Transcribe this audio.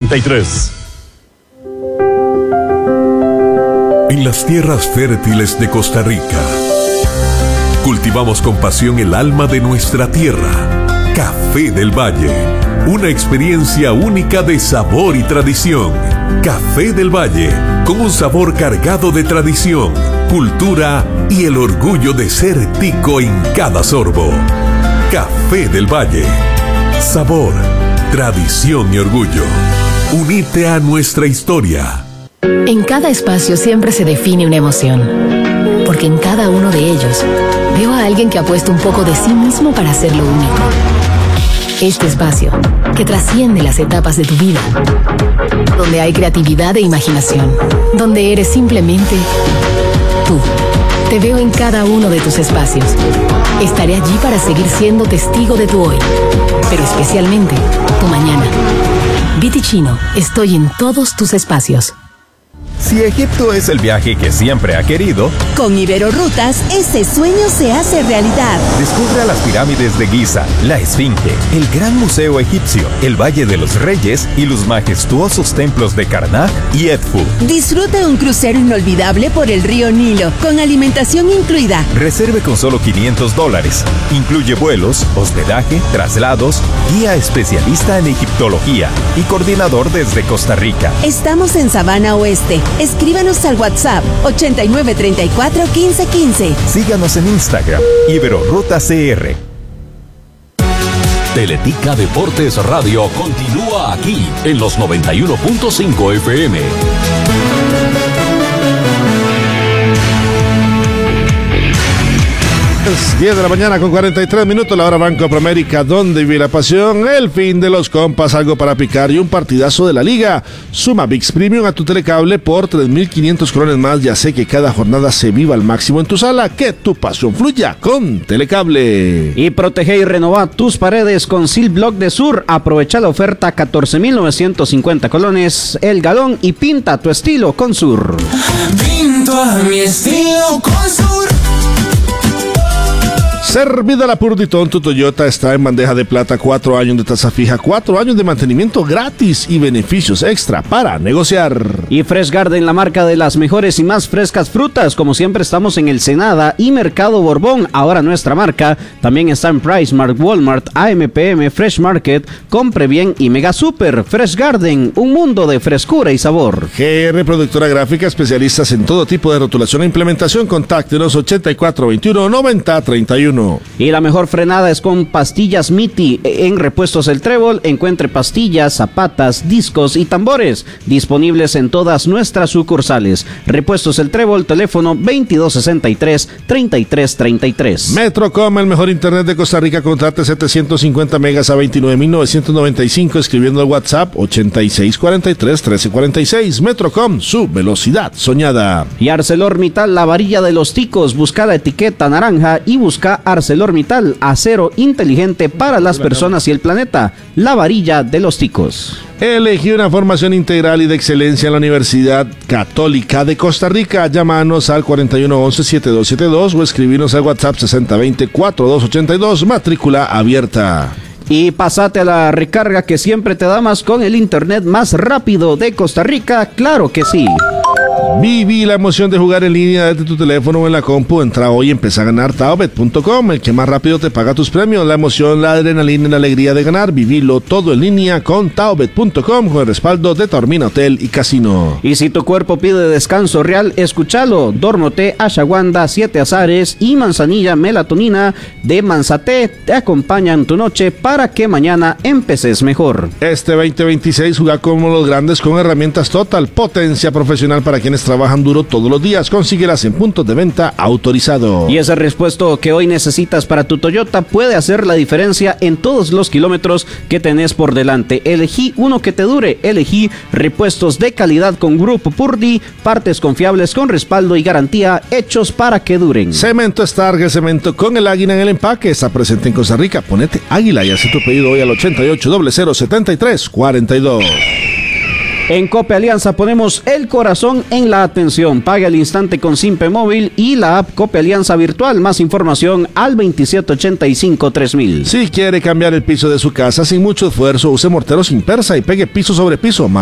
33. En las tierras fértiles de Costa Rica, cultivamos con pasión el alma de nuestra tierra. Café del Valle, una experiencia única de sabor y tradición. Café del Valle, con un sabor cargado de tradición, cultura y el orgullo de ser tico en cada sorbo. Café del Valle, sabor, tradición y orgullo. Unite a nuestra historia. En cada espacio siempre se define una emoción, porque en cada uno de ellos veo a alguien que ha puesto un poco de sí mismo para hacerlo único. Este espacio, que trasciende las etapas de tu vida, donde hay creatividad e imaginación, donde eres simplemente tú. Te veo en cada uno de tus espacios. Estaré allí para seguir siendo testigo de tu hoy, pero especialmente tu mañana. Vitichino, estoy en todos tus espacios. Si Egipto es el viaje que siempre ha querido, con Iberorrutas ese sueño se hace realidad. Descubra las pirámides de Giza, la Esfinge, el Gran Museo Egipcio, el Valle de los Reyes y los majestuosos templos de Karnak y Edfu. Disfruta un crucero inolvidable por el río Nilo, con alimentación incluida. Reserve con solo $500. Incluye vuelos, hospedaje, traslados, guía especialista en egiptología y coordinador desde Costa Rica. Estamos en Sabana Oeste. Escríbanos al WhatsApp 8934-1515. Síganos en Instagram, Iberorruta.cr. Teletica Deportes Radio continúa aquí en los 91.5 FM. 10 de la mañana con 43 minutos, la hora Banco Promérica, donde vive la pasión, el fin de los compas, algo para picar y un partidazo de la liga. Suma ViX Premium a tu telecable por 3.500 colones más, ya sé que cada jornada se viva al máximo en tu sala, que tu pasión fluya con telecable. Y protege y renova tus paredes con Silblock de Sur, aprovecha la oferta 14.950 colones el galón y pinta tu estilo con Sur. Pinto a mi estilo con Sur. Servida la Purditón, tu Toyota está en bandeja de plata, 4 años de tasa fija, 4 años de mantenimiento gratis y beneficios extra para negociar. Y Fresh Garden, la marca de las mejores y más frescas frutas, como siempre estamos en el Senada y Mercado Borbón, ahora nuestra marca, también está en PriceMart, Walmart, AMPM, Fresh Market, Compre Bien y Mega Super. Fresh Garden, un mundo de frescura y sabor. GR Productora Gráfica, especialistas en todo tipo de rotulación e implementación, contáctenos 8421-9031. Y la mejor frenada es con pastillas Miti. En Repuestos El Trébol encuentre pastillas, zapatas, discos y tambores disponibles en todas nuestras sucursales. Repuestos El Trébol, teléfono 2263-3333. Metrocom, el mejor internet de Costa Rica, contrate 750 megas a 29.995 escribiendo al WhatsApp 8643-1346. Metrocom, su velocidad soñada. Y ArcelorMittal, la varilla de los ticos, busca la etiqueta naranja y busca ArcelorMittal, acero inteligente para las personas y el planeta, la varilla de los ticos. Elegí una formación integral y de excelencia en la Universidad Católica de Costa Rica. Llámanos al 4111-7272 o escribirnos al WhatsApp 6020-4282, matrícula abierta. Y pásate a la recarga que siempre te da más con el internet más rápido de Costa Rica, claro que sí. Viví la emoción de jugar en línea desde tu teléfono o en la compu. Entra hoy y empieza a ganar taobet.com, el que más rápido te paga tus premios. La emoción, la adrenalina y la alegría de ganar, vivilo todo en línea con taobet.com, con el respaldo de Taormina Hotel y Casino. Y si tu cuerpo pide descanso real, escúchalo. Dormoté, Ashwagandha, 7 azares y manzanilla melatonina de Manzate te acompañan tu noche para que mañana empeces mejor. Este 2026 juega como los grandes con herramientas Total, potencia profesional para quienes trabajan duro todos los días. Consíguelas en puntos de venta autorizados. Y ese repuesto que hoy necesitas para tu Toyota puede hacer la diferencia en todos los kilómetros que tenés por delante. Elegí uno que te dure. Elegí repuestos de calidad con Grupo Purdy, partes confiables con respaldo y garantía, hechos para que duren. Cemento Stark, el cemento con el águila en el empaque, está presente en Costa Rica. Ponete águila y hace tu pedido hoy al 88007342. En Cope Alianza ponemos el corazón en la atención. Pague al instante con Simpe Móvil y la app Cope Alianza Virtual. Más información al 2785-3000. Si quiere cambiar el piso de su casa sin mucho esfuerzo, use mortero sin persa y pegue piso sobre piso.